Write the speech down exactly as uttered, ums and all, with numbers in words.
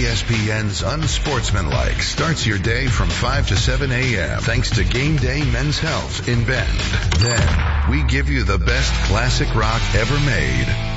S P N's Unsportsmanlike starts your day from five to seven a.m. thanks to Game Day Men's Health in Bend. Then, we give you the best classic rock ever made.